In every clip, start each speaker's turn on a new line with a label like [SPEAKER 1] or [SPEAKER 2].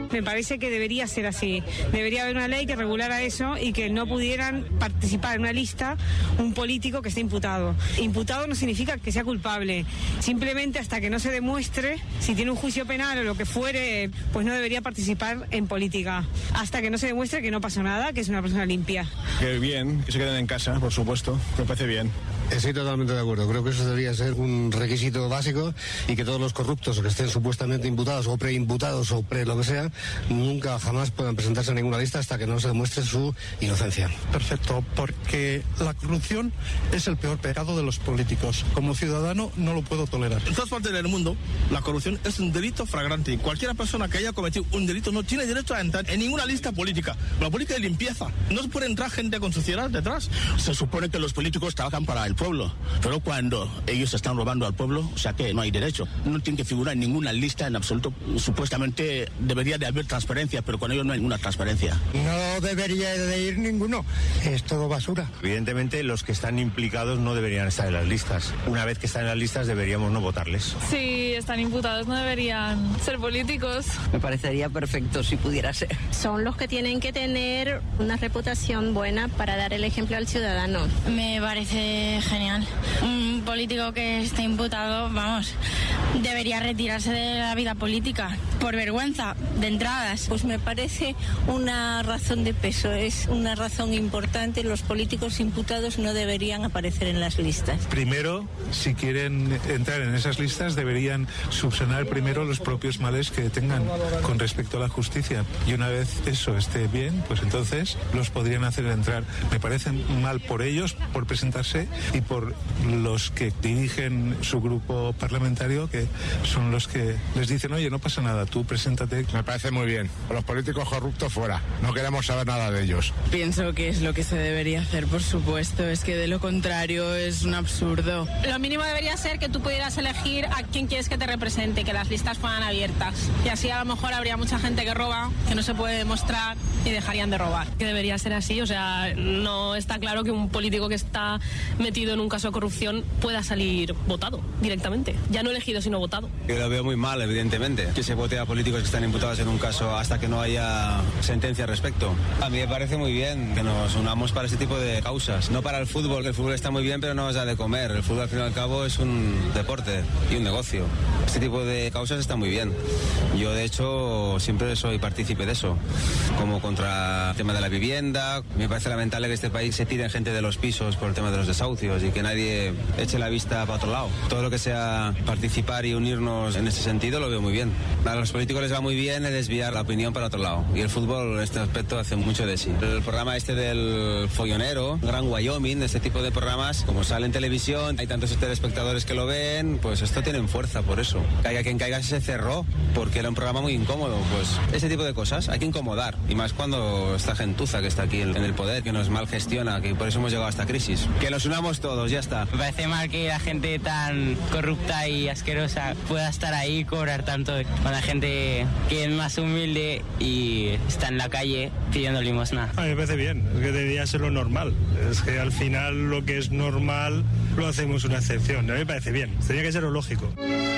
[SPEAKER 1] me parece que debería ser así. Debería haber una ley que regulara eso y que no pudieran participar en una lista un político que esté imputado. Imputado no significa que sea culpable. Simplemente hasta que no se demuestre, si tiene un juicio penal o lo que fuere, pues no debería participar en política. Hasta que no se demuestre que no pasó nada, que es una persona limpia.
[SPEAKER 2] Que bien, que se queden en casa, por supuesto, me parece bien.
[SPEAKER 3] Estoy totalmente de acuerdo, creo que eso debería ser un requisito básico y que todos los corruptos que estén supuestamente imputados o preimputados o lo que sea, nunca jamás puedan presentarse en ninguna lista hasta que no se demuestre su inocencia.
[SPEAKER 4] Perfecto, porque la corrupción es el peor pecado de los políticos. Como ciudadano no lo puedo tolerar.
[SPEAKER 5] En todas partes del mundo la corrupción es un delito flagrante. Cualquier persona que haya cometido un delito no tiene derecho a entrar en ninguna lista política. La política de limpieza. No se puede entrar gente con suciedad detrás.
[SPEAKER 6] Se supone que los políticos trabajan para el pueblo, pero cuando ellos están robando al pueblo, o sea que no hay derecho. No tienen que figurar en ninguna lista en absoluto. Supuestamente debería de haber transparencia, pero con ellos no hay ninguna transparencia.
[SPEAKER 7] No debería de ir ninguno, es todo basura.
[SPEAKER 8] Evidentemente los que están implicados no deberían estar en las listas. Una vez que están en las listas deberíamos no votarles.
[SPEAKER 9] Si están imputados no deberían ser políticos.
[SPEAKER 10] Me parecería perfecto si pudiera ser.
[SPEAKER 11] Son los que tienen que tener una reputación buena para dar el ejemplo al ciudadano.
[SPEAKER 12] Me parece genial. Un político que esté imputado, vamos, debería retirarse de la vida política por vergüenza de entradas.
[SPEAKER 13] Pues me parece una razón de peso, es una razón importante. Los políticos imputados no deberían aparecer en las listas.
[SPEAKER 14] Primero, si quieren entrar en esas listas, deberían subsanar primero los propios males que tengan con respecto a la justicia. Y una vez eso esté bien, pues entonces los podrían hacer entrar. Me parece mal por ellos, por presentarse, y por los que dirigen su grupo parlamentario, que son los que les dicen, oye, no pasa nada, tú preséntate.
[SPEAKER 2] Me parece muy bien. Los políticos corruptos fuera. No queremos saber nada de ellos.
[SPEAKER 9] Pienso que es lo que se debería hacer, por supuesto. Es que de lo contrario es un absurdo.
[SPEAKER 1] Lo mínimo debería ser que tú pudieras elegir a quién quieres que te represente, que las listas fueran abiertas. Y así a lo mejor habría mucha gente que roba, que no se puede demostrar y dejarían de robar.
[SPEAKER 9] Que debería ser así, o sea, no está claro que un político que está metido en un caso de corrupción pueda salir votado directamente. Ya no elegido, sino votado.
[SPEAKER 15] Yo lo veo muy mal, evidentemente, que se vote a políticos que están imputados en un caso hasta que no haya sentencia al respecto. A mí me parece muy bien que nos unamos para este tipo de causas. No para el fútbol, que el fútbol está muy bien, pero no nos da de comer. El fútbol, al fin y al cabo, es un deporte y un negocio. Este tipo de causas está muy bien. Yo, de hecho, siempre soy partícipe de eso. Como contra el tema de la vivienda. Me parece lamentable que este país se tire gente de los pisos por el tema de los desahucios y que nadie eche la vista para otro lado. Todo lo que sea participar y unirnos en ese sentido lo veo muy bien. A los políticos les va muy bien desviar la opinión para otro lado. Y el fútbol, en este aspecto, hace mucho de sí. El programa este del Follonero, Gran Wyoming, este tipo de programas, como sale en televisión, hay tantos telespectadores que lo ven, pues esto tiene fuerza por eso. Caiga quien caiga, se cerró, porque era un programa muy incómodo. Pues ese tipo de cosas hay que incomodar. Y más cuando esta gentuza que está aquí en el poder, que nos mal gestiona, que por eso hemos llegado a esta crisis. Que nos unamos todos, ya está.
[SPEAKER 10] Me parece mal que la gente tan corrupta y asquerosa pueda estar ahí y cobrar tanto, con la gente que es más humilde y está en la calle pidiendo limosna.
[SPEAKER 14] A mí me parece bien, es que debería ser lo normal. Es que al final lo que es normal lo hacemos una excepción. A mí me parece bien, tenía que ser lo lógico.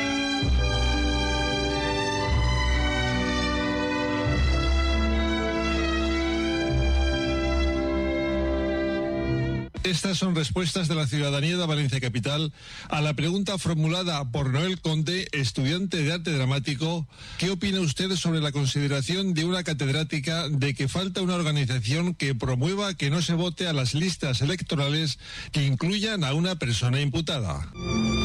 [SPEAKER 16] Estas son respuestas de la ciudadanía de Valencia Capital a la pregunta formulada por Noel Conde, estudiante de arte dramático. ¿Qué opina usted sobre la consideración de una catedrática de que falta una organización que promueva que no se vote a las listas electorales que incluyan a una persona imputada?